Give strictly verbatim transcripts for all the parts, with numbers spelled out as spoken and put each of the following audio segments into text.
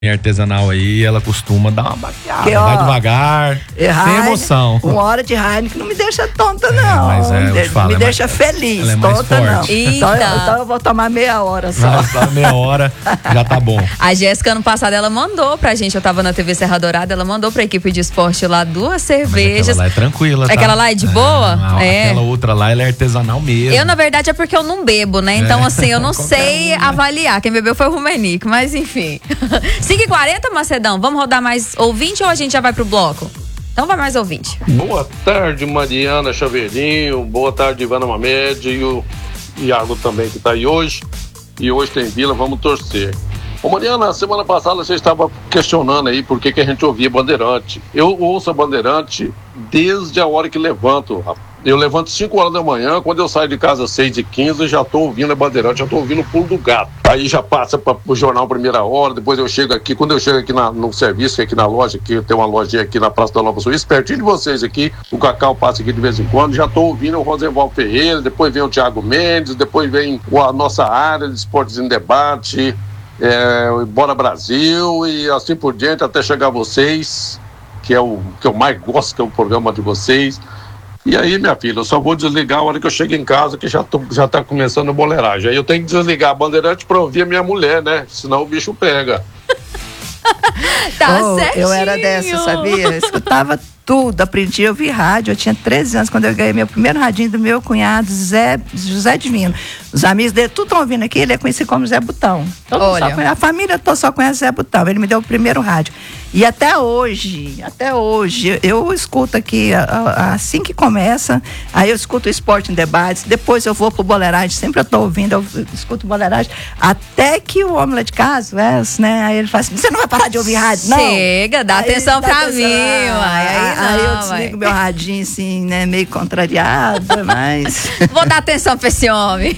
artesanal aí, ela costuma dar uma baqueada, que, ó, vai devagar, sem emoção. Uma hora de Heineken não me deixa tonta, não. É, mas é, eu te falo, me é deixa mais, feliz, é tonta não. Então, então então eu vou tomar meia hora só. Mas só meia hora já tá bom. A Jéssica, ano passado, ela mandou pra gente, eu tava na T V Serra Dourada, ela mandou pra equipe de esporte lá duas cervejas. Mas aquela lá é tranquila, tá? Aquela lá é de boa? Ah, é. Aquela outra lá, ela é artesanal mesmo. Eu, na verdade, é porque eu não bebo, né? Então, é. assim, eu não sei um, avaliar. Quem bebeu foi o Rumenique, mas enfim. cinco e quarenta, Macedão, vamos rodar mais ouvinte ou a gente já vai pro bloco? Então vai mais ouvinte. Boa tarde, Mariana Chaveirinho. Boa tarde, Ivana Mamed e o Iago também que tá aí hoje. E hoje tem Vila, vamos torcer. Ô Mariana, semana passada você estava questionando aí por que, que a gente ouvia Bandeirante. Eu ouço a Bandeirante desde a hora que levanto, rapaz. Eu levanto cinco horas da manhã, quando eu saio de casa às seis e quinze, já tô ouvindo a Bandeirante, já tô ouvindo o Pulo do Gato. Aí já passa para o jornal Primeira Hora, depois eu chego aqui, quando eu chego aqui na, no serviço, aqui na loja, que tem uma lojinha aqui na Praça da Nova Suíça, pertinho de vocês aqui, o Cacau passa aqui de vez em quando, já tô ouvindo o Rosenval Ferreira, depois vem o Thiago Mendes, depois vem a nossa área de Esportes em Debate, é, Bora Brasil e assim por diante, até chegar a vocês, que é o que eu mais gosto, que é o programa de vocês. E aí, minha filha, eu só vou desligar a hora que eu chego em casa, que já, tô, já tá começando a boleiragem. Aí eu tenho que desligar a Bandeirante pra ouvir a minha mulher, né? Senão o bicho pega. Tá oh, certinho. Eu era dessa, sabia? Eu escutava tudo, aprendi a ouvir rádio. Eu tinha treze anos quando eu ganhei meu primeiro radinho do meu cunhado, Zé, José Divino. Os amigos dele, tudo estão ouvindo aqui, ele é conhecido como Zé Botão. Todo Olha. Só conhece, a família toda só conhece Zé Botão. Ele me deu o primeiro rádio. E até hoje, até hoje, eu escuto aqui, assim que começa, aí eu escuto o Esporte em Debates, depois eu vou pro Boleiragem, sempre eu tô ouvindo, eu escuto Boleiragem, até que o homem lá de casa, né, aí ele fala assim, você não vai parar de ouvir rádio, não? Chega, dá aí, atenção dá pra atenção, mim, aí, aí, não, aí eu desligo meu radinho assim, né, meio contrariada, mas... Vou dar atenção pra esse homem.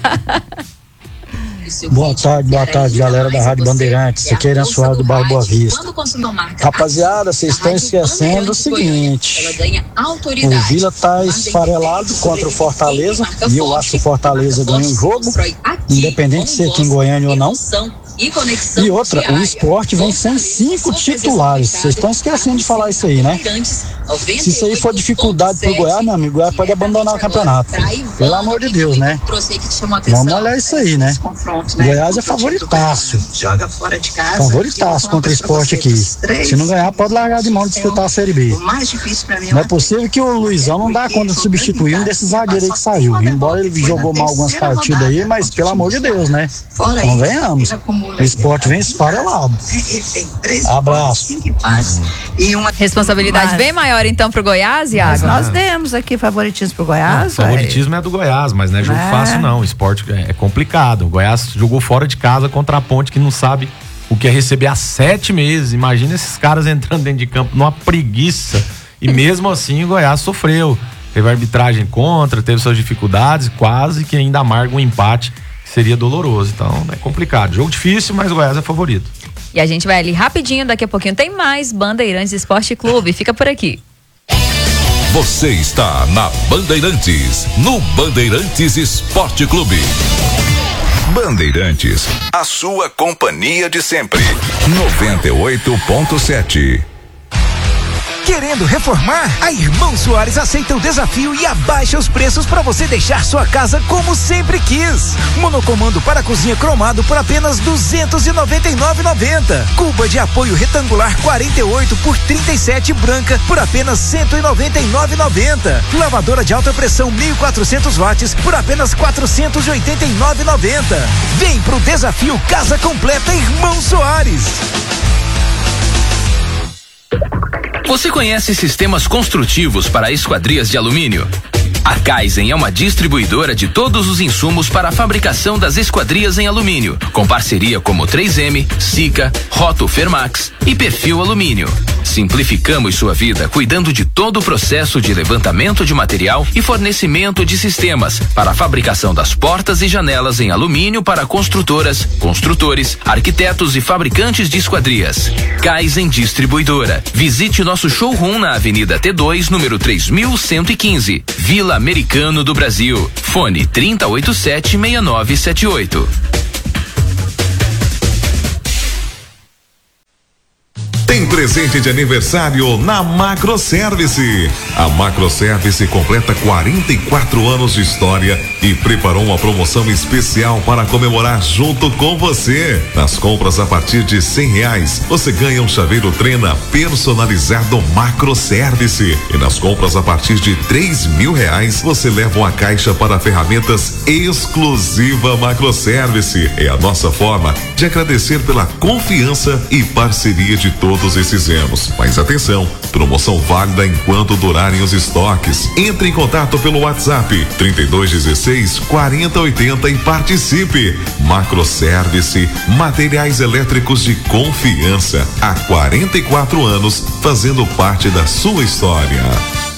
Boa tarde, boa tarde, galera da Rádio Bandeirantes. Aqui é Irã Soares do bairro Boa Vista. Rapaziada, vocês estão esquecendo o seguinte: o Vila tá esfarelado contra o Fortaleza e eu acho que o Fortaleza ganha o jogo, independente de ser aqui em Goiânia ou não. E outra, o Sport vem sem cinco titulares. Vocês estão esquecendo de falar isso aí, né? Se isso aí for dificuldade pro Goiás, meu amigo, o Goiás pode abandonar o campeonato. Pelo amor de Deus, né? Vamos olhar isso aí, né? O Goiás é favoritaço. Favoritaço contra o Sport aqui. Se não ganhar, pode largar de mão de disputar a Série B. Não é possível que o Luizão não dá conta de substituir um desses zagueiros aí que saiu. Embora ele jogou mal algumas partidas aí, mas pelo amor de Deus, né? Convenhamos. O Sport vem esfarelado. Abraço. Responsabilidade mas... bem maior então pro Goiás, Iago? Mas nós demos aqui favoritismo pro Goiás. Não, favoritismo é do Goiás, mas não é jogo é. fácil não. O Sport é complicado. O Goiás jogou fora de casa contra a Ponte, que não sabe o que é receber há sete meses. Imagina esses caras entrando dentro de campo numa preguiça. E mesmo assim o Goiás sofreu. Teve arbitragem contra, teve suas dificuldades, quase que ainda amarga um empate. Seria doloroso, então é complicado. Jogo difícil, mas o Goiás é favorito. E a gente vai ali rapidinho, daqui a pouquinho tem mais Bandeirantes Esporte Clube. Fica por aqui. Você está na Bandeirantes, no Bandeirantes Esporte Clube. Bandeirantes, a sua companhia de sempre. noventa e oito ponto sete. Querendo reformar? A Irmão Soares aceita o desafio e abaixa os preços para você deixar sua casa como sempre quis. Monocomando para cozinha cromado por apenas duzentos e noventa e nove reais e noventa centavos. Cuba de apoio retangular quarenta e oito por trinta e sete branca por apenas cento e noventa e nove reais e noventa centavos. Lavadora de alta pressão mil e quatrocentos watts por apenas quatrocentos e oitenta e nove reais e noventa centavos. Vem pro desafio Casa Completa Irmão Soares. Você conhece sistemas construtivos para esquadrias de alumínio? A Kaizen é uma distribuidora de todos os insumos para a fabricação das esquadrias em alumínio, com parceria como três M, Sika, Roto Fermax e Perfil Alumínio. Simplificamos sua vida cuidando de todo o processo de levantamento de material e fornecimento de sistemas para a fabricação das portas e janelas em alumínio para construtoras, construtores, arquitetos e fabricantes de esquadrias. Kaizen Distribuidora. Visite nosso showroom na Avenida T dois, número três mil cento e quinze, Vila Americano do Brasil. Fone trinta e oito sete, seis nove sete oito. Tem presente de aniversário na Macroservice. A Macroservice completa quarenta e quatro anos de história e preparou uma promoção especial para comemorar junto com você. Nas compras a partir de cem reais, você ganha um chaveiro Trena personalizado Macroservice. E nas compras a partir de três mil reais, você leva uma caixa para ferramentas exclusiva Macroservice. É a nossa forma de agradecer pela confiança e parceria de todos esses anos. Mas atenção, promoção válida enquanto durarem os estoques. Entre em contato pelo WhatsApp trinta e dois dezesseis, quarenta oitenta e participe. Macroservice, materiais elétricos de confiança. Há quarenta e quatro anos, fazendo parte da sua história.